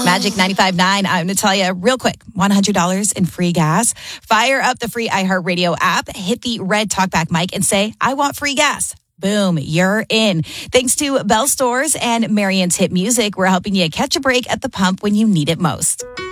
Magic 95.9. I'm Natalia. Real quick, $100 in free gas. Fire up the free iHeartRadio app, hit the red talkback mic and say, I want free gas. Boom, you're in. Thanks to Bell Stores and Marion's Hit Music, we're helping you catch a break at the pump when you need it most.